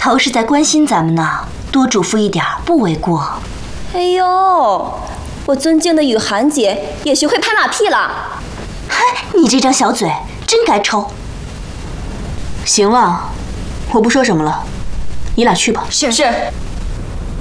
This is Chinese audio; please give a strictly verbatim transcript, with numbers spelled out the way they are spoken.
头是在关心咱们呢，多嘱咐一点不为过。 哎呦，我尊敬的雨涵姐也学会拍马屁了。 嗨，你这张小嘴真该抽。 行了，我不说什么了，你俩去吧。 是是。